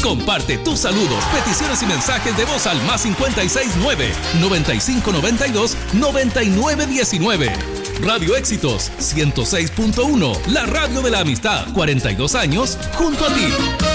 Comparte tus saludos, peticiones y mensajes de voz al más 569-9592-9919. Radio Éxitos 106.1, la radio de la amistad, 42 años junto a ti.